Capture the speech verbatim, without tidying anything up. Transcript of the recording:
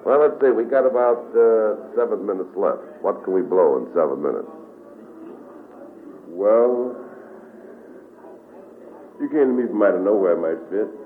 Well, let's see. We got about uh, seven minutes left. What can we blow in seven minutes? Well, you came to me from out of nowhere, my Fit.